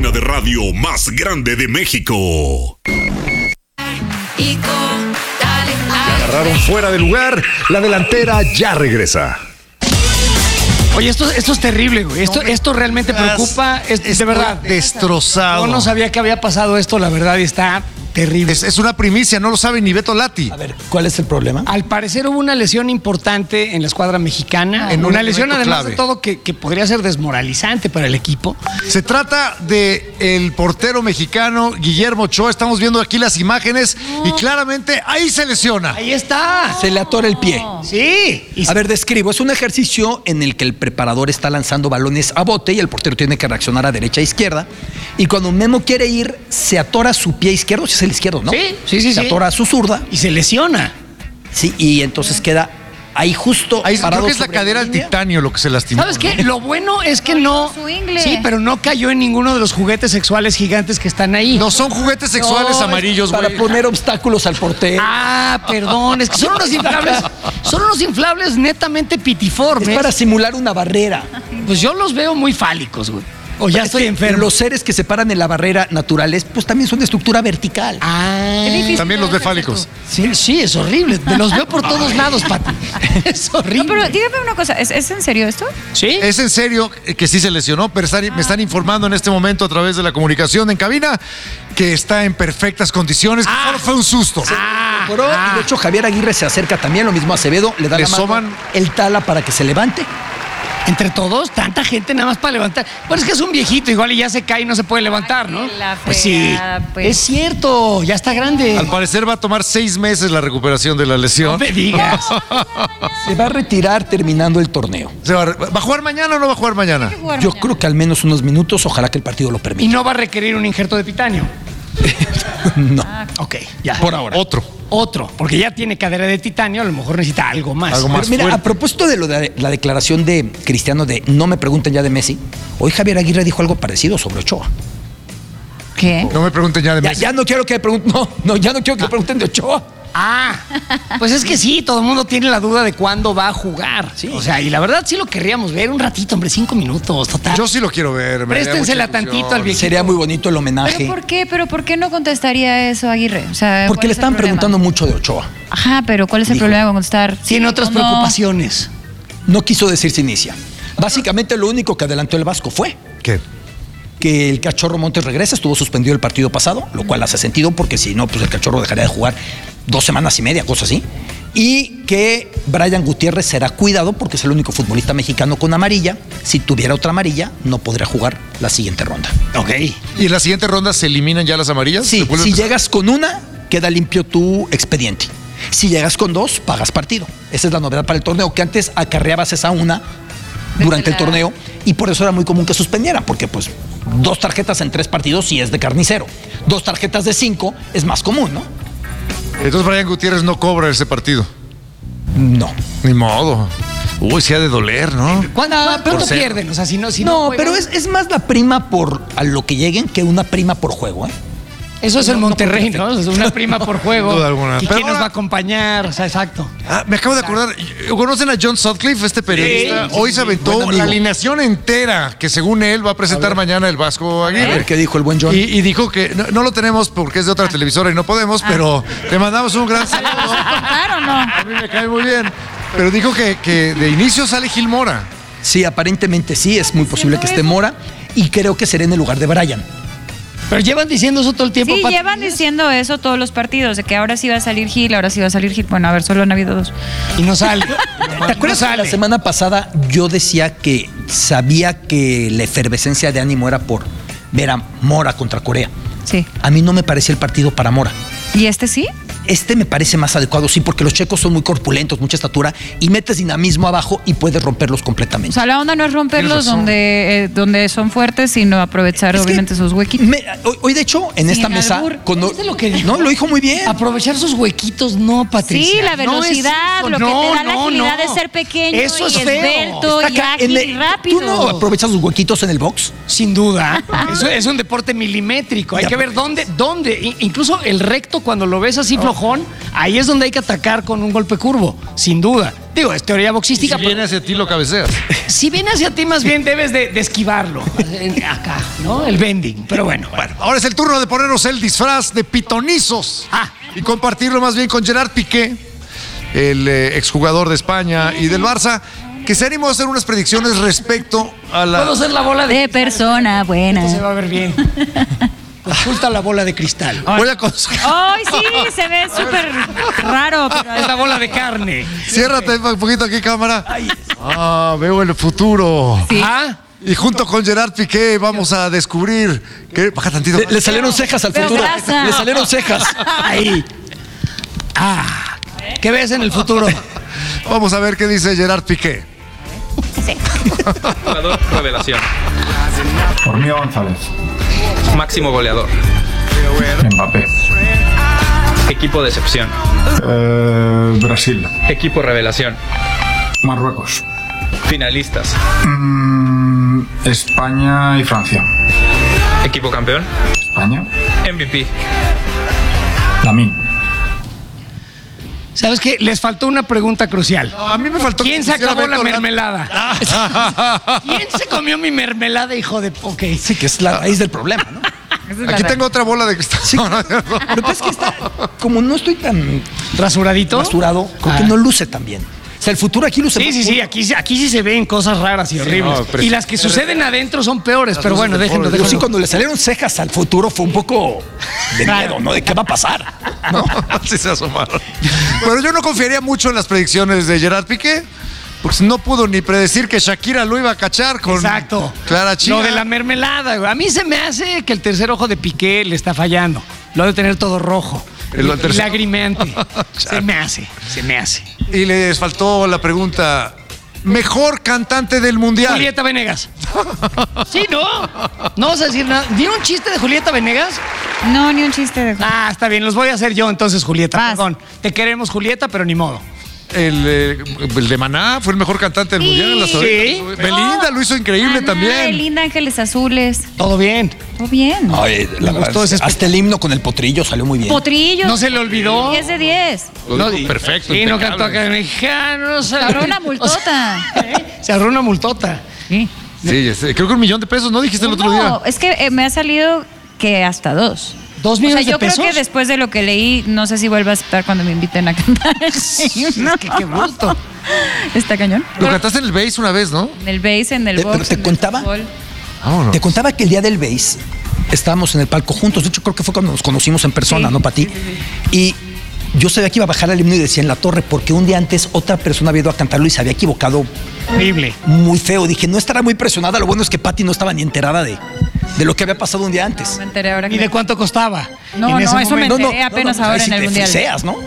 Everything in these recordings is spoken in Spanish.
cabina de radio más grande de México. Agarraron fuera de lugar. La delantera ya regresa. Oye, esto es terrible, güey. Esto realmente preocupa. De verdad. Destrozado. Yo no sabía que había pasado esto, la verdad, y está terrible. Es una primicia, no lo sabe ni Beto Lati. A ver, ¿cuál es el problema? Al parecer hubo una lesión importante en la escuadra mexicana. En un una lesión, momento además clave. de todo, que podría ser desmoralizante para el equipo. Se trata de el portero mexicano Guillermo Ochoa. Estamos viendo aquí las imágenes y claramente ahí se lesiona. Ahí está. Se le atora el pie. Sí. A ver, describo. Es un ejercicio en el que el preparador está lanzando balones a bote y el portero tiene que reaccionar a derecha e izquierda. Y cuando Memo quiere ir, se atora su pie izquierdo, si es el izquierdo, ¿no? Sí. Se atora su zurda. Y se lesiona. Sí, y entonces queda ahí justo Ahí parado creo que es la sobre cadera al línea. titanio lo que se lastimó. ¿Sabes qué? Lo bueno es que no. Su ingle. Sí, pero no cayó en ninguno de los juguetes sexuales gigantes que están ahí. No son juguetes sexuales No, es amarillos, para güey. poner obstáculos al portero. Ah, perdón, es que son unos inflables. Son unos inflables netamente Es pitiformes. para simular una barrera. Pues yo los veo muy fálicos, güey. O ya Es estoy que enfermo. Los seres que se paran en la barrera naturales, pues también son de estructura vertical. Ah. Qué difícil También los ve debe ser fálicos. tú. Sí, es horrible. Los veo por todos lados, Pati. Es horrible. No, pero dígame una cosa, ¿es en serio esto? ¿Sí? Es en serio que sí se lesionó, pero me están informando en este momento a través de la comunicación en cabina que está en perfectas condiciones, que solo fue un susto. Y de hecho Javier Aguirre se acerca también, lo mismo Acevedo, le da Le la mano, soban- el tala para que se levante. Entre todos, tanta gente nada más para levantar. Bueno, es que es un viejito, igual y ya se cae y no se puede levantar, ¿no? Ay, la Pues sí. fregada, pues. Es cierto, ya está grande. Al parecer va a tomar 6 meses la recuperación de la No lesión. me digas. Se va a retirar terminando el torneo. ¿Va a jugar mañana o no va a jugar mañana? Yo creo que al menos unos minutos, ojalá que el partido lo Y permita. no va a requerir un injerto de titanio. No. Ok, ya. Por ahora. Otro, porque ya tiene cadera de titanio, a lo mejor necesita algo más. Algo más. Pero mira, fuerte. a propósito de lo de la declaración de Cristiano de no me pregunten ya de Messi, hoy Javier Aguirre dijo algo parecido sobre Ochoa. ¿Qué? No me pregunten ya de Messi. Ya no quiero que me pregunten, ya no quiero que me pregunten de Ochoa. Ah, pues es que sí, todo el mundo tiene la duda de cuándo va a jugar. Sí. O sea, y la verdad sí lo querríamos ver un ratito, hombre, 5 minutos, total. Yo sí lo quiero ver. me daría Préstensela mucha ilusión. tantito al viejito. Sería muy bonito el homenaje. ¿Pero por qué no contestaría eso Aguirre? O sea, Porque ¿cuál le es el estaban problema? preguntando mucho de Ochoa. Ajá, pero ¿cuál es el Dijo. problema con contestar? Tiene sí otras o no? preocupaciones. No quiso decir si inicia. Básicamente lo único que adelantó el Vasco fue ¿Qué? que el Cachorro Montes regresa, estuvo suspendido el partido pasado, lo cual hace sentido porque si no, pues el Cachorro dejaría de jugar 2 semanas y media, cosas así. Y que Brian Gutiérrez será cuidado porque es el único futbolista mexicano con amarilla. Si tuviera otra amarilla, no podría jugar la siguiente ronda. Ok. ¿Y en la siguiente ronda se eliminan ya las amarillas? Sí, ¿Se vuelve a si empezar? llegas con una, queda limpio tu expediente. Si llegas con 2, pagas partido. Esa es la novedad para el torneo, que antes acarreabas esa una durante el torneo y por eso era muy común que suspendieran, porque pues 2 tarjetas en 3 partidos sí es de carnicero. 2 tarjetas de 5 es más común, ¿no? Entonces Brian Gutiérrez no cobra ese partido. No. Ni modo. Uy, sí ha de doler, ¿no? ¿Cuánto Por ser- pierden? O sea, si no No, juegan- pero es más la prima por a lo que lleguen que una prima por juego, ¿eh? Eso es el Monterrey, ¿no? Es una prima por juego. Sin duda alguna. ¿Y Pero quién nos ahora- va a acompañar? O sea, exacto. Ah, me acabo de acordar. ¿Conocen a John Sutcliffe, este periodista? Sí, Hoy se aventó buen amigo. la alineación entera que según él va a presentar mañana el Vasco A Aguirre. ver qué dijo el buen John. Y dijo que no lo tenemos porque es de otra televisora y no podemos, pero le mandamos un gran saludo. ¿Contar o no? A mí me cae muy bien. Pero dijo que de inicio sale Gil Mora. Sí, aparentemente sí, es muy posible que esté Mora y creo que será en el lugar de Brian. Pero llevan diciendo eso todo el tiempo. Sí, Pati. llevan diciendo eso todos los partidos, de que ahora sí va a salir Gil, ahora sí va a salir Gil. Bueno, a ver, solo han habido 2. Y no sale. ¿Te acuerdas que la semana pasada yo decía que sabía que la efervescencia de ánimo era por ver a Mora contra Corea? Sí. A mí no me parecía el partido para Mora. ¿Y este sí? Este me parece más adecuado, sí, porque los checos son muy corpulentos, mucha estatura, y metes dinamismo abajo y puedes romperlos O completamente. sea, la onda no es romperlos donde son fuertes, sino aprovechar Es que obviamente sus huequitos. Hoy, de hecho, en Sin esta mesa... albur. ¿Viste lo que dijo? No, lo dijo muy bien. Aprovechar sus huequitos, no, Patricia. Sí, la No es velocidad, eso. lo que te da la No, agilidad no. de ser pequeño Eso es y feo. esbelto Está y acá, ágil y rápido. ¿Tú no aprovechas sus huequitos en el box? Sin duda. Eso es un deporte milimétrico. Hay que ver dónde. Incluso el recto, cuando lo ves así flojón, bajón, ahí es donde hay que atacar con un golpe curvo, sin duda. Digo, es teoría Si boxística. viene hacia ti, lo cabeceas. Si viene hacia ti, más bien debes de esquivarlo. Acá, ¿no? El bending. Pero bueno. Ahora es el turno de ponernos el disfraz de pitonizos y compartirlo más bien con Gerard Piqué, el exjugador de España y del Barça, que se animó a hacer unas predicciones respecto a la... Puedo ser la bola De persona buena. Esto se va a ver bien. Consulta la bola de cristal. Voy a Ay, sí, se ve súper raro. Pero Es la bola de carne. Ciérrate un poquito aquí, cámara. Veo el futuro. Sí. Ah, Y junto con Gerard Piqué vamos a descubrir que... Baja tantito. Le salieron cejas al Pero futuro. grasa. Le salieron cejas. ahí. ¿Qué ves en el futuro? Vamos a ver qué dice Gerard Piqué. Jugador revelación. Hormiga González, Máximo goleador. Mbappé, Equipo decepción. Brasil, Equipo revelación. Marruecos, Finalistas. España y Francia. Equipo campeón. España, MVP. Lamine. ¿Sabes qué? Les faltó una pregunta crucial. A mí me faltó... ¿Quién se acabó la mermelada? mermelada? ¿Quién se comió mi mermelada, hijo de... Ok. Sí, que es la raíz del problema, ¿no? Aquí tengo otra bola de cristal. Sí, lo que es que está, como no estoy tan ¿Rasuradito? rasurado, creo que no luce tan bien. O sea, el futuro aquí luce Sí, más sí, sí, aquí sí se ven cosas raras y horribles. no, pero- y las que suceden adentro son peores, pero bueno, luces de déjenlo, foro. Pero sí, déjenlo. cuando le salieron cejas al futuro fue un poco de miedo, ¿no? ¿De qué va a pasar? ¿No? Así se asomaron. Pero yo no confiaría mucho en las predicciones de Gerard Piqué, porque no pudo ni predecir que Shakira lo iba a cachar con Exacto. Clara Chía. Lo de la mermelada, güey. A mí se me hace que el tercer ojo de Piqué le está fallando. Lo ha de tener todo rojo. El Y tercer- lagrimeante. Se me hace. Y les faltó la pregunta, ¿mejor cantante del mundial? Julieta Venegas. Sí, ¿no? No vas a decir nada. ¿Dieron un chiste de Julieta Venegas? No, ni un chiste de... Está bien, los voy a hacer yo entonces, Julieta. Vas. Perdón. Te queremos, Julieta, pero ni modo. El de Maná fue el mejor cantante del Sí. mundial. En las Sí. orejas. Belinda lo hizo increíble Maná, también. Linda Ángeles Azules. Todo bien. Todo bien. Ay, la Me verdad gustó es que ese hasta el himno con el potrillo salió muy bien. Potrillo. No se le olvidó. 10 de 10. Lo dijo perfecto. Sí, no impecable. cantó acá en mexicano. Se agarró una multota. Se agarró una multota. Sí. Sí, ya sé. Creo que $1,000,000, ¿no? Dijiste el otro día. No, es que me ha salido que hasta 2. ¿2 O sea, millones de yo pesos? creo que después de lo que leí, no sé si vuelvo a aceptar cuando me inviten a cantar. No. Qué bruto. Está cañón. Lo cantaste en el bass una vez, ¿no? En el base, en el Pero box. te en el contaba. fútbol. Vámonos. Te contaba que el día del base estábamos en el palco juntos. De hecho, creo que fue cuando nos conocimos en persona, Sí, ¿no, Pati? Y yo sabía que iba a bajar el himno y decía en la torre, porque un día antes otra persona había ido a cantarlo y se había equivocado Horrible. muy feo. Dije, no estará muy presionada. Lo bueno es que Pati no estaba ni enterada de lo que había pasado un día antes. Me enteré ahora que... ¿Y de cuánto costaba? No, en ese no, eso me momento? enteré apenas pues, ahora ahí sí en el te Mundial. friseas, ¿no?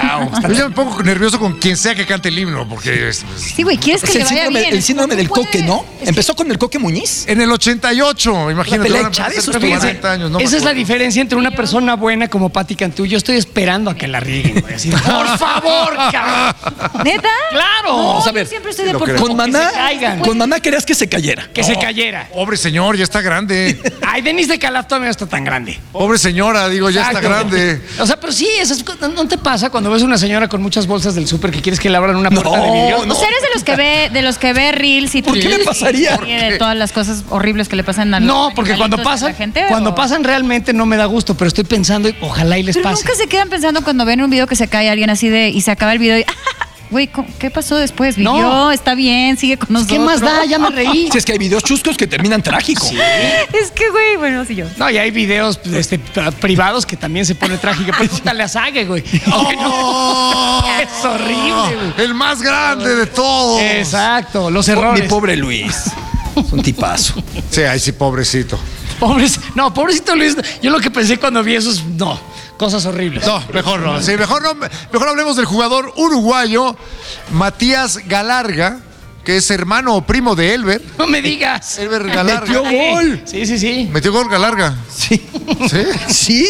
Yo ya me pongo nervioso con quien sea que cante el himno, porque Sí, güey, ¿quieres que Es le el vaya síndrome, bien? el síndrome del ¿Cómo coque, puede? ¿no? Empezó con el Coque Muñiz. en el 88, imagínate. pelea van a de Chávez, hacer pero Fíjense, 40 años, no me esa es la acuerdo. diferencia entre una persona buena como Patti Cantú. Yo estoy esperando a que la rieguen, güey. Así, por favor, cabrón. ¿Neta? ¡Claro! No, Vamos a yo ver, siempre estoy de lo por creo. Con Maná, se caigan. con Maná querías que se cayera. Que se cayera. Pobre señor, ya está grande. Ay, Denise de Calaf todavía no está tan grande. Pobre señora, digo, ya está Exacto. grande. O sea, pero sí, ¿no te pasa cuando ves una señora con muchas bolsas del súper que quieres que le abran una puerta de vidrio? no. O sea, eres de los que ve reels y ¿Por qué le pasaría? y de todas las cosas horribles que le pasan a los No, porque cuando animalitos a la pasan, gente, cuando ¿o? pasan realmente no me da gusto, pero estoy pensando, ojalá y les Pero pase. nunca se quedan pensando cuando ven un video que se cae alguien así de y se acaba el video y güey, ¿qué pasó después? No. Vivió, está bien, sigue con nosotros. ¿Qué más da? Ya me reí. Si es que hay videos chuscos que terminan trágico. Es que, güey, bueno, sí yo. No, y hay videos privados que también se pone trágico. Pregúntale a Sague, güey. Aunque no. Es horrible, güey. El más grande de todos. Exacto, los Mi errores. pobre Luis. Es un tipazo. Sí, ay, sí, pobrecito. Pobrecito Luis. Yo lo que pensé cuando vi esos, cosas horribles. No, mejor no. Sí, mejor hablemos del jugador uruguayo Matías Galarga, que es hermano o primo de Elber. No me digas. Elber Galarga. Metió gol. Sí, sí, sí. Metió gol Galarga. Sí. ¿Sí? Sí.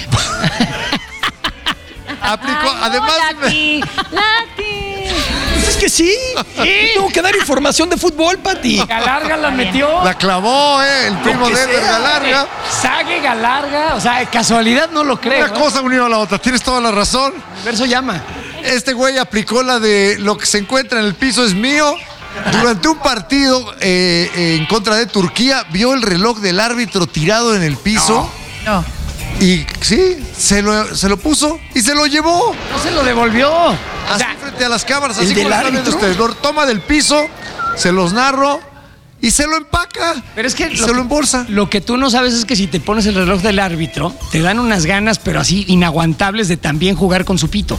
Aplicó, Ay, no, además. Lati. Es que sí. Tengo que dar información de fútbol, Pati. Galarga la metió. La clavó, el primo de Eder Galarga. Sague Galarga. O sea, casualidad no lo creo. Una cosa unió a la otra. Tienes toda la razón. El verso llama. Este güey aplicó la de lo que se encuentra en el piso es mío. Durante un partido en contra de Turquía, vio el reloj del árbitro tirado en el piso. No. Y sí, se lo puso y se lo llevó. No se lo devolvió. O Así sea, frente a las cámaras, ¿el así del como están viendo árbitro? ustedes. Lo toma del piso, se los narro y se lo empaca. pero es que se lo embolsa. Lo que tú no sabes es que si te pones el reloj del árbitro, te dan unas ganas, pero así inaguantables de también jugar con su pito.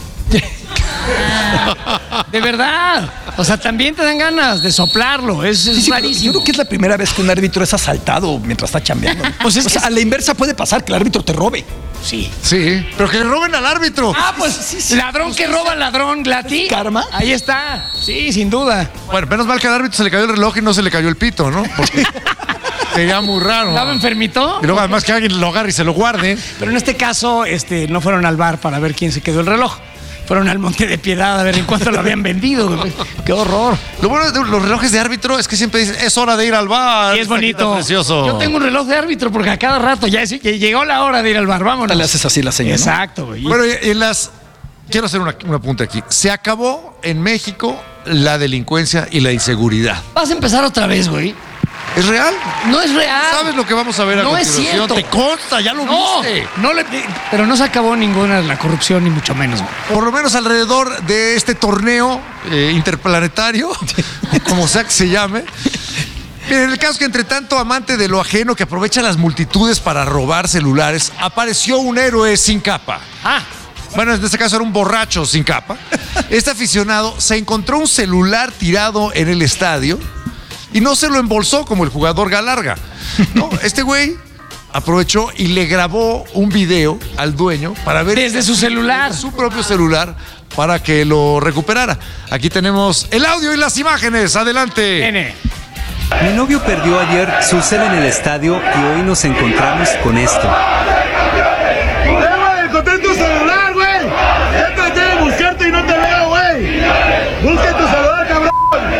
De verdad. O sea, también te dan ganas de soplarlo. Es Sí, pero rarísimo. yo creo que es la primera vez que un árbitro es asaltado mientras está chambeando. Pues es O sea, que- a la inversa puede pasar que el árbitro te robe. Sí. Sí, pero que le roben al árbitro. Ah, pues ladrón que roba ladrón, Glati. ¿Karma? Ahí está. Sí, sin duda. Bueno, menos mal que al árbitro se le cayó el reloj y no se le cayó el pito, ¿no? Porque sería muy raro. ¿Estaba enfermito? Y luego además que alguien lo agarre y se lo guarde. Pero en este caso, no fueron al bar para ver quién se quedó el reloj. Fueron al Monte de Piedad a ver en cuánto lo habían vendido. Güey. ¡Qué horror! Lo bueno de los relojes de árbitro es que siempre dicen, es hora de ir al bar. Y es Está bonito. precioso. Yo tengo un reloj de árbitro porque a cada rato ya llegó la hora de ir al bar. Vámonos. Le haces así la señal, ¿no? Exacto, güey. Bueno, y en las... Quiero hacer un apunte aquí. Se acabó en México la delincuencia y la inseguridad. Vas a empezar otra vez, güey. ¿Es real? No es real. ¿Sabes lo que vamos a ver a No es continuación? cierto. Te consta, ya lo No, viste. pero no se acabó ninguna de la corrupción, ni mucho menos, güey. Por lo menos alrededor de este torneo interplanetario, como sea que se llame. Miren, el caso es que entre tanto amante de lo ajeno que aprovecha las multitudes para robar celulares, apareció un héroe sin capa. Ah, Bueno, en este caso era un borracho sin capa. Este aficionado se encontró un celular tirado en el estadio y no se lo embolsó como el jugador Galarga. No, este güey aprovechó y le grabó un video al dueño para ver desde su celular. su propio celular para que lo recuperara. Aquí tenemos el audio y las imágenes. Adelante. Nene. Mi novio perdió ayer su cel en el estadio y hoy nos encontramos con esto. ¡Encontré tu celular, güey! Ya traté de buscarte y no te veo, güey. ¡Busca tu celular, cabrón!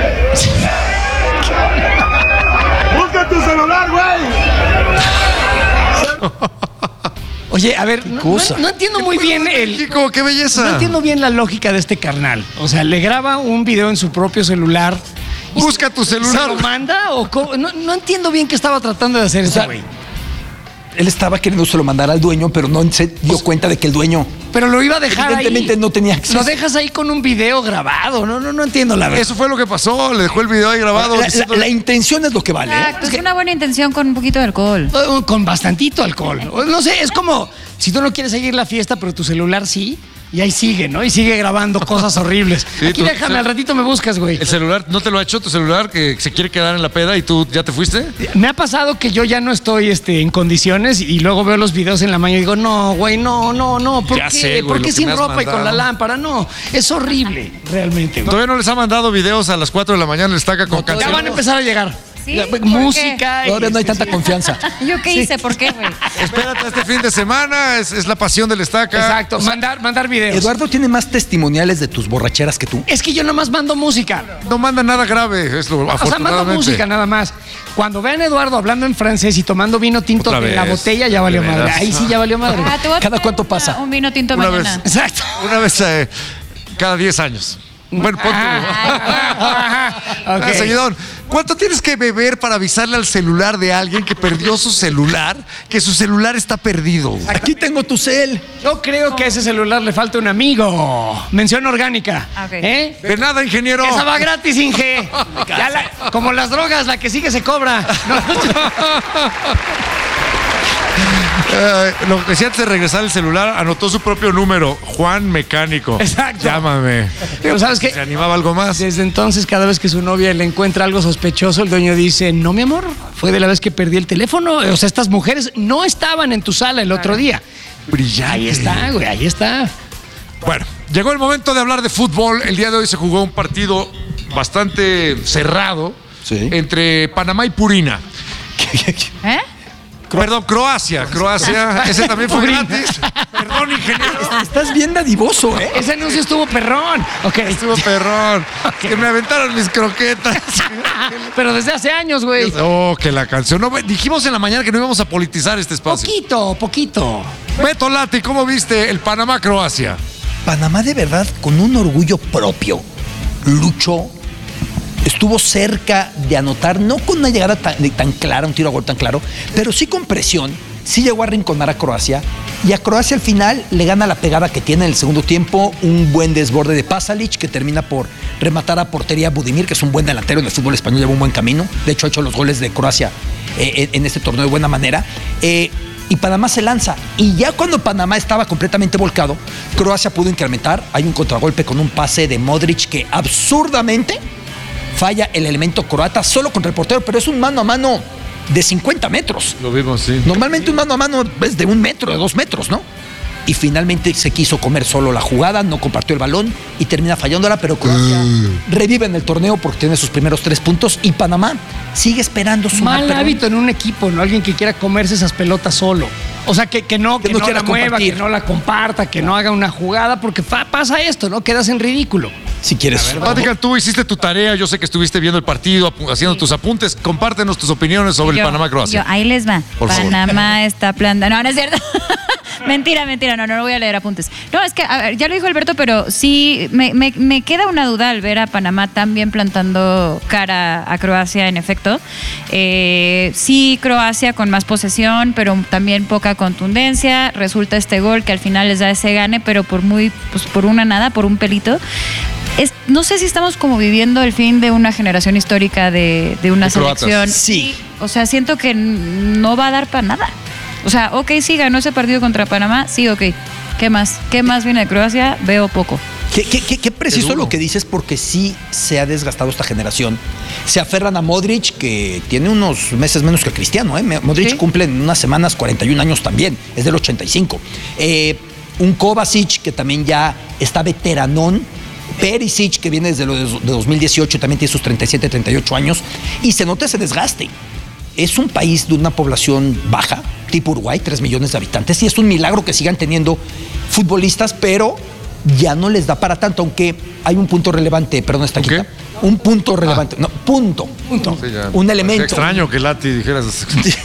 ¡Busca tu celular, güey! Oye, a ver, no entiendo muy bien México, qué belleza. No entiendo bien la lógica de este carnal. O sea, le graba un video en su propio celular. y Busca tu ¿Se celular. lo manda o cómo? No entiendo bien qué estaba tratando de hacer ese güey. Él estaba queriendo se lo mandar al dueño, pero no se dio cuenta de que el dueño Pero lo iba a dejar evidentemente ahí. no tenía acceso. Lo dejas ahí con un video grabado. No entiendo la verdad. Eso fue lo que pasó. Le dejó el video ahí grabado. La intención es lo que vale. ¿eh? Exacto, es una buena intención con un poquito de alcohol. Con bastantito alcohol. No sé, es como si tú no quieres seguir la fiesta, pero tu celular sí. Y ahí sigue, ¿no? Y sigue grabando cosas horribles. Sí, Aquí tú- déjame, al ratito me buscas, güey. ¿El celular no te lo ha hecho tu celular que se quiere quedar en la peda y tú ya te fuiste? Me ha pasado que yo ya no estoy en condiciones y luego veo los videos en la mañana y digo, no, güey, no. ¿Por Ya qué? sé, güey, ¿Por lo qué que sin me has ropa y con la mandado. lámpara? No, es horrible, realmente, güey. Todavía no les ha mandado videos a las 4 de la mañana, les taca con Ya canciones. van a empezar a mandar ¿Sí? ya, ¿Por música. Todavía no hay tanta confianza. ¿Yo qué hice? ¿Por qué, güey? Espérate este fin de semana, es la pasión del estaca. Exacto, mandar videos. Eduardo tiene más testimoniales de tus borracheras que tú. Es que yo nomás mando música. No manda nada grave, es lo O sea, mando afortunadamente. música nada más. Cuando vean a Eduardo hablando en francés y tomando vino tinto Otra de la vez. botella, ya valió De madre. veras. Ahí sí ya valió madre. Ah, te voy a ¿Cada traer cuánto pasa? Un vino tinto Una mañana. vez. Exacto. Una vez cada 10 años. Bueno, ponte. Ajá, ok. Seguidón, ¿cuánto tienes que beber para avisarle al celular de alguien que perdió su celular, que su celular está perdido? Aquí tengo tu cel. Yo creo que a ese celular le falta un amigo. Mención orgánica. Ah, ok. ¿Eh? De nada, ingeniero. Esa va gratis, Inge. Como las drogas, la que sigue se cobra. Lo que decía antes de regresar el celular, anotó su propio número, Juan Mecánico. Exacto. Llámame. Pero ¿sabes qué? ¿Se animaba algo más? Desde entonces, cada vez que su novia le encuentra algo sospechoso, el dueño dice, no, mi amor, fue de la vez que perdí el teléfono. O sea, estas mujeres no estaban en tu sala el otro día. Brillante. Ahí está, güey, ahí está. Bueno, llegó el momento de hablar de fútbol. El día de hoy se jugó un partido bastante cerrado Sí. entre Panamá y Purina. ¿Eh? Perdón, Croacia. Ese también fue gratis. Perdón, ingeniero. Estás bien dadivoso, ¿eh? Ese anuncio estuvo perrón. Ok. Estuvo perrón. Que me aventaron mis croquetas. Pero desde hace años, güey. Oh, que la canción. No, dijimos en la mañana que no íbamos a politizar este espacio. Poquito. Beto Lati, ¿cómo viste el Panamá-Croacia? Panamá de verdad con un orgullo propio luchó, estuvo cerca de anotar, no con una llegada tan clara, un tiro a gol tan claro, pero sí con presión, sí llegó a arrinconar a Croacia, y a Croacia al final le gana la pegada que tiene en el segundo tiempo, un buen desborde de Pasalic que termina por rematar a portería a Budimir, que es un buen delantero en el fútbol español, lleva un buen camino, de hecho ha hecho los goles de Croacia en este torneo de buena manera. Y Panamá se lanza. Y ya cuando Panamá estaba completamente volcado, Croacia pudo incrementar. Hay un contragolpe con un pase de Modric que absurdamente falla el elemento croata solo contra el portero, pero es un mano a mano de 50 metros. Lo vimos, sí. Normalmente un mano a mano es de 1 metro, de 2 metros, ¿no? Y finalmente se quiso comer solo la jugada, no compartió el balón y termina fallándola, pero Croacia revive en el torneo porque tiene sus primeros 3 puntos y Panamá sigue esperando su mal hábito en un equipo, ¿no? Alguien que quiera comerse esas pelotas solo. O sea, que no la mueva, que no la comparta, que no haga una jugada, porque pasa esto, ¿no? Quedas en ridículo. Si quieres. Vatican, tú hiciste tu tarea, yo sé que estuviste viendo el partido, haciendo tus apuntes. Compártenos tus opiniones sobre el Panamá-Croacia. Ahí les va. Por favor. Panamá está plantando. No es cierto. Mentira, no voy a leer apuntes. No, es que, a ver, ya lo dijo Alberto, pero sí me queda una duda al ver a Panamá tan bien plantando cara a Croacia, en efecto. Sí, Croacia con más posesión, pero también poca contundencia. Resulta este gol que al final les da ese gane, pero por una nada, por un pelito. No sé si estamos como viviendo el fin de una generación histórica de una selección. Sí. O sea, siento que no va a dar para nada. O sea, ok, sí, ganó ese partido contra Panamá, sí, ok. ¿Qué más? ¿Qué más viene de Croacia? Veo poco. Qué preciso lo que dices, porque sí se ha desgastado esta generación. Se aferran a Modric, que tiene unos meses menos que Cristiano, ¿eh? Modric cumple en unas semanas 41 años también, es del 85. Un Kovacic, que también ya está veteranón. Perisic, que viene desde de 2018, también tiene sus 37, 38 años. Y se nota ese desgaste. Es un país de una población baja, tipo Uruguay, 3 millones de habitantes, y es un milagro que sigan teniendo futbolistas, pero ya no les da para tanto, aunque hay un punto relevante, perdón, está aquí. Un punto relevante, punto. Sí, un elemento. Es extraño que Lati dijeras.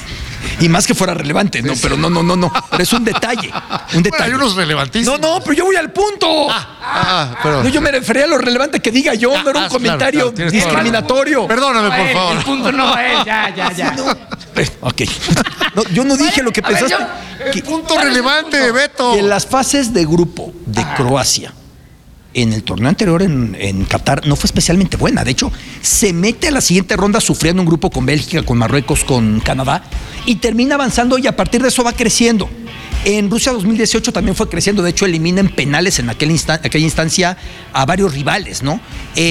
Y más que fuera relevante, no, pero no. Pero es un detalle. Bueno, hay unos relevantísimos. No, pero yo voy al punto. Pero... No, yo me refería a lo relevante que diga yo, no era un comentario discriminatorio. Perdóname, por favor. El punto no va él, ya. Ok. No, yo no dije lo que pensaste. El punto relevante, Beto. Que las fases de grupo de Croacia en el torneo anterior en Qatar no fue especialmente buena. De hecho, se mete a la siguiente ronda sufriendo un grupo con Bélgica, con Marruecos, con Canadá, y termina avanzando, y a partir de eso va creciendo. En Rusia 2018 también fue creciendo. De hecho, elimina en penales en aquella instancia a varios rivales, ¿no?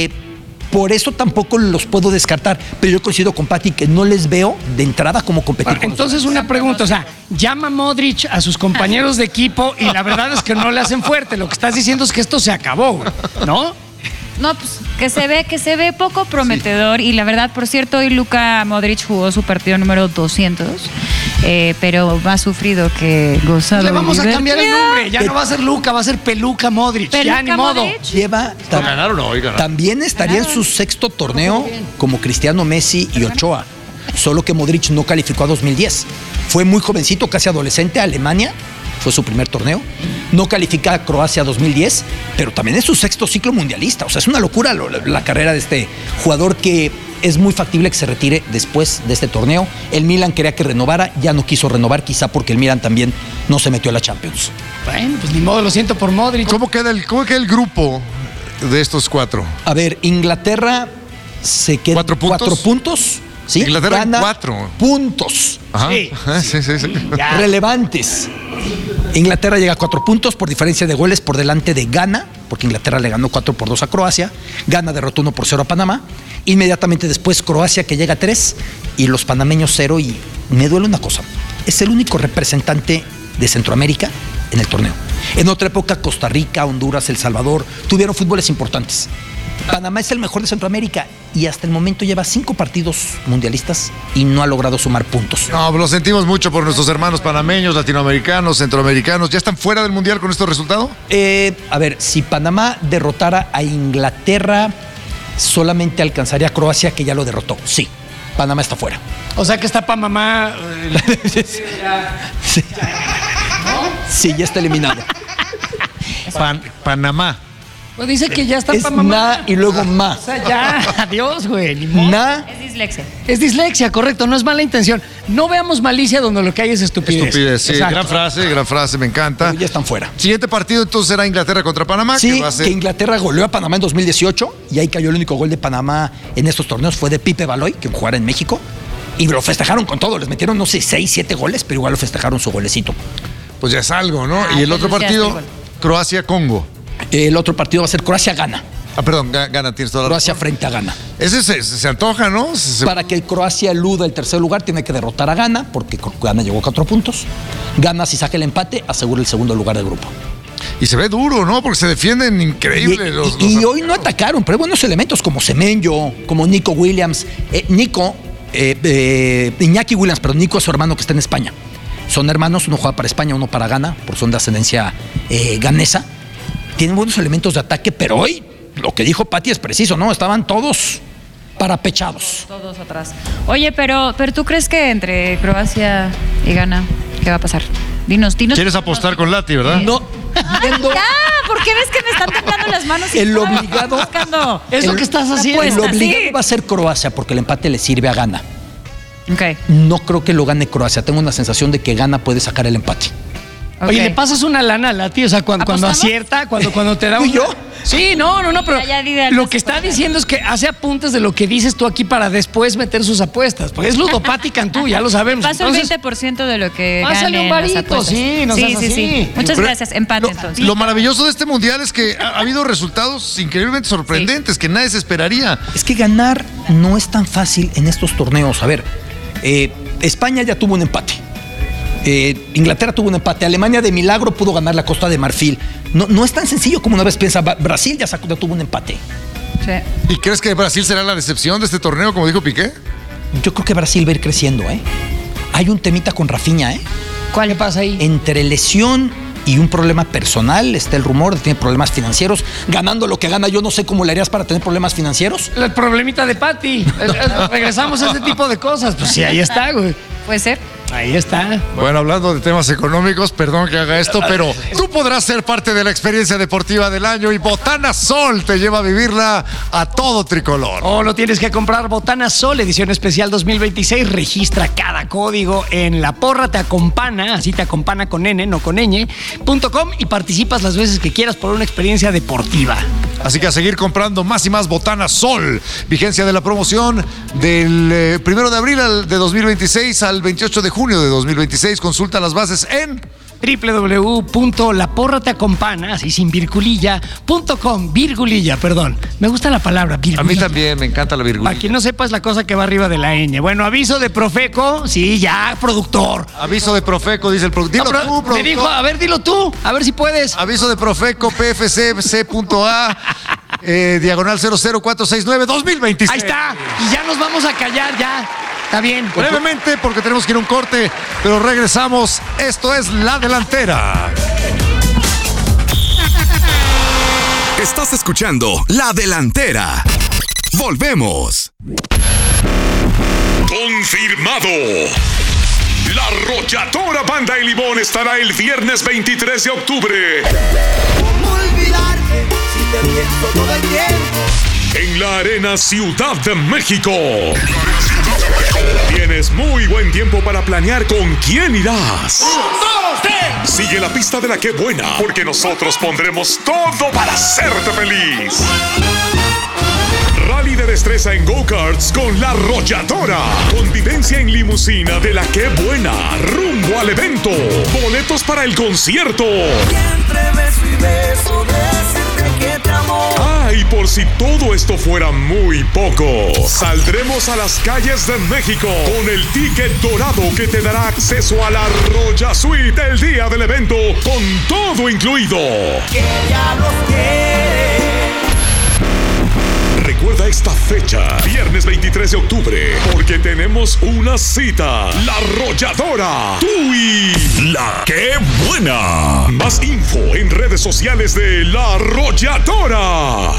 Por eso tampoco los puedo descartar, pero yo coincido con Pati que no les veo de entrada como competir con entonces una pregunta, o sea, llama Modric a sus compañeros de equipo y la verdad es que no le hacen fuerte. Lo que estás diciendo es que esto se acabó, ¿no? No, pues que se ve poco prometedor, y la verdad, por cierto, hoy Luka Modric jugó su partido número 200, pero más sufrido que gozado. Le vamos a cambiar el nombre, ya no va a ser Luka, va a ser Peluca Modric, ya ni modo. Ganaron hoy, ganaron. También estaría en su 6º torneo como Cristiano, Messi y Ochoa, solo que Modric no calificó a 2010. Fue muy jovencito, casi adolescente, a Alemania. Fue su primer torneo. No califica a Croacia 2010, pero también es su 6º ciclo mundialista. O sea, es una locura la carrera de este jugador, que es muy factible que se retire después de este torneo. El Milan quería que renovara, ya no quiso renovar, quizá porque el Milan también no se metió a la Champions. Bueno, pues ni modo, lo siento por Modric. ¿Cómo queda el grupo de estos 4? A ver, Inglaterra se queda 4 puntos. 4 puntos. ¿Sí? Inglaterra gana 4 puntos. Ajá. Sí. Relevantes. Inglaterra llega a 4 puntos por diferencia de goles por delante de Ghana, porque Inglaterra le ganó 4-2 a Croacia. Ghana derrotó 1-0 a Panamá. Inmediatamente después Croacia, que llega a 3, y los panameños 0. Y me duele una cosa, es el único representante de Centroamérica en el torneo. En otra época Costa Rica, Honduras, El Salvador tuvieron fútboles importantes. Panamá es el mejor de Centroamérica y hasta el momento lleva 5 partidos mundialistas y no ha logrado sumar puntos. No, lo sentimos mucho por nuestros hermanos panameños, latinoamericanos, centroamericanos. ¿Ya están fuera del Mundial con estos resultados? A ver, si Panamá derrotara a Inglaterra, solamente alcanzaría a Croacia, que ya lo derrotó. Sí, Panamá está fuera. O sea que está Panamá. Sí. Sí, ya está eliminado. Panamá. Pues dice que ya está Es Panamá. na y luego ma. O sea, ya, adiós, güey. Ni modo. Na. Es dislexia. Es dislexia, correcto, no es mala intención. No veamos malicia donde lo que hay es estupidez. Estupidez, sí. Exacto. Gran frase, me encanta. Pero ya están fuera. Siguiente partido entonces será Inglaterra contra Panamá. Sí, que va a ser... que Inglaterra goleó a Panamá en 2018 y ahí cayó el único gol de Panamá en estos torneos. Fue de Pipe Baloy, que jugara en México. Y lo festejaron con todo. Les metieron, no sé, 6, 7 goles, pero igual lo festejaron su golecito. Pues ya es algo, ¿no? Ah, Y el otro pues ya partido, está igual. Croacia-Congo. El otro partido va a ser Croacia-Ghana. Ah, perdón, Ghana, tienes toda la Croacia razón. frente a Ghana. Ese se antoja, ¿no? Para que Croacia eluda el tercer lugar, tiene que derrotar a Ghana, porque Ghana llegó a 4 puntos. Ghana, si saca el empate, asegura el segundo lugar del grupo. Y se ve duro, ¿no? Porque se defienden increíble Y hoy no atacaron, pero hay buenos elementos como Semenyo, como Nico Williams. Iñaki Williams, pero Nico es su hermano que está en España. Son hermanos, uno juega para España, uno para Ghana, por son de ascendencia ganesa. Tienen buenos elementos de ataque, pero hoy lo que dijo Pati es preciso, ¿no? Estaban todos parapechados. Todos atrás. Oye, pero ¿tú crees que entre Croacia y Ghana, qué va a pasar? Dinos. ¿Quieres apostar con Lati, verdad? No, viendo ¡Ya! ¿Por qué ves que me están temblando las manos? el obligado. Buscando. Es lo que estás haciendo. El obligado sí. va a ser Croacia, porque el empate le sirve a Ghana. Ok. No creo que lo gane Croacia. Tengo una sensación de que Ghana puede sacar el empate. Oye, Ok. le pasas una lana a Lati, o sea, cuando ¿Apostamos? acierta, cuando te da ¿Tú y un. yo? Sí, no, pero Ya di de lo las que está apuestas. diciendo es que hace apuntes de lo que dices tú aquí para después meter sus apuestas. Porque es ludopática en tú, ya lo sabemos. Paso Entonces, el 20% de lo que pásale gane un en las varito, apuestas. sí, no seas así. sí. Muchas Pero gracias. Empate, entonces. Lo maravilloso de este mundial es que ha habido resultados increíblemente sorprendentes que nadie se esperaría. Es que ganar no es tan fácil en estos torneos. A ver, España ya tuvo un empate. Inglaterra tuvo un empate. Alemania de milagro pudo ganar la Costa de Marfil. No es tan sencillo como una vez piensa. Brasil ya tuvo un empate. Sí. ¿Y crees que Brasil será la decepción de este torneo, como dijo Piqué? Yo creo que Brasil va a ir creciendo, ¿eh? Hay un temita con Rafinha, ¿eh? ¿Cuál pasa ahí? Entre lesión y un problema personal, está el rumor de que tiene problemas financieros. Ganando lo que gana, yo no sé cómo le harías para tener problemas financieros. El problemita de Pati. Regresamos a ese tipo de cosas. Pues sí, ahí está, güey. Puede ser. Ahí está. Bueno, hablando de temas económicos, perdón que haga esto, pero tú podrás ser parte de la experiencia deportiva del año y Botana Sol te lleva a vivirla a todo tricolor. O lo tienes que comprar Botana Sol, edición especial 2026. Registra cada código en La Porra Te Acompana, así te acompana con N, no con ñ.com y participas las veces que quieras por una experiencia deportiva. Así que a seguir comprando más y más Botana Sol. Vigencia de la promoción del 1 de abril de 2026 al 28 de junio de 2026. Consulta las bases en www.laporrateacompana, así sin virgulilla.com. Virgulilla, perdón. Me gusta la palabra virgulilla. A mí también me encanta la virgulilla. Para quien no sepa, es la cosa que va arriba de la ñ. Bueno, aviso de Profeco. Sí, ya, productor. Aviso de Profeco, dice el productor. Dilo No, tú, me productor. dijo, a ver, dilo tú. A ver si puedes. Aviso de Profeco, PFC, C.A, diagonal 00469, 2026. Ahí está. Y ya nos vamos a callar, ya. Está bien. Brevemente, porque tenemos que ir a un corte, pero regresamos. Esto es La Delantera. Estás escuchando La Delantera. Volvemos. Confirmado. La Arrolladora Banda y Limón estará el viernes 23 de octubre. ¿Cómo olvidarte si te pienso todo el tiempo? En la Arena Ciudad de México. Tienes muy buen tiempo para planear con quién irás. 1, 2, 3. Sigue la pista de la que buena, porque nosotros pondremos todo para hacerte feliz. Rally de destreza en go-karts con La Arrolladora. Convivencia en limusina de la que buena, rumbo al evento. Boletos para el concierto. Y entre beso y beso decirte que te amo. Y por si todo esto fuera muy poco, saldremos a las calles de México con el ticket dorado que te dará acceso a la Arroya Suite el día del evento, con todo incluido. Que ya los quiere. Recuerda esta fecha, viernes 23 de octubre, porque tenemos una cita. La Arrolladora. Tú y la ¡Qué buena! Más info en redes sociales de La Arrolladora.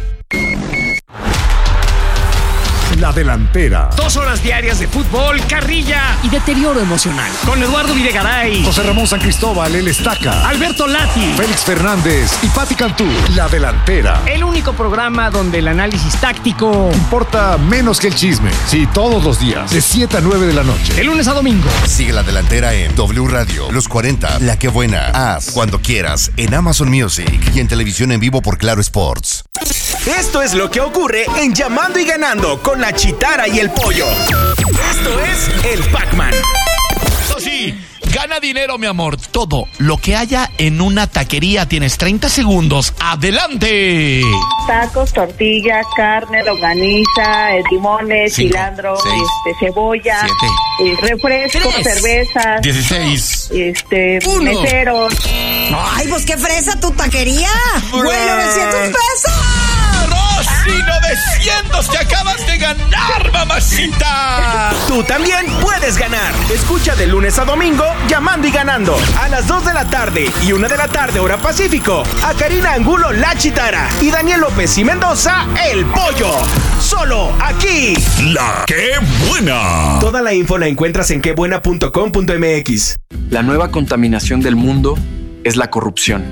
La Delantera. 2 horas diarias de fútbol, carrilla y deterioro emocional. Con Eduardo Videgaray, José Ramón San Cristóbal, el Estaca. Alberto Lati, Félix Fernández y Pati Cantú. La Delantera. el único programa donde el análisis táctico Importa menos que el chisme. Sí, todos los días, de 7 a 9 de la noche. de lunes a domingo. Sigue La Delantera en W Radio, Los 40, La Que Buena, Haz, Cuando Quieras, en Amazon Music y en televisión en vivo por Claro Sports. Esto es lo que ocurre en Llamando y Ganando con la Chitara y el Pollo. Esto es el Pac-Man. Eso sí, gana dinero, mi amor. Todo lo que haya en una taquería. Tienes 30 segundos. ¡Adelante! Tacos, tortilla, carne, longaniza, limones, 5, cilantro, 6, cebolla, 7, refresco, 3, cervezas, 16, meseros. Ay, pues qué fresa tu taquería. Güey, 900 pesos. ¡Rosy, 900! ¡Te acabas de ganar, mamacita! Tú también puedes ganar. Escucha de lunes a domingo Llamando y Ganando a las 2 de la tarde y 1 de la tarde hora Pacífico. A Karina Angulo, la Chitara, y Daniel López y Mendoza, el Pollo. Solo aquí. La ¡Qué buena! Toda la info la encuentras en quebuena.com.mx. La nueva contaminación del mundo es la corrupción.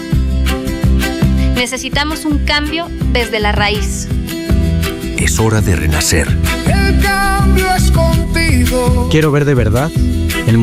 Necesitamos un cambio desde la raíz. Es hora de renacer. El cambio es contigo. Quiero ver de verdad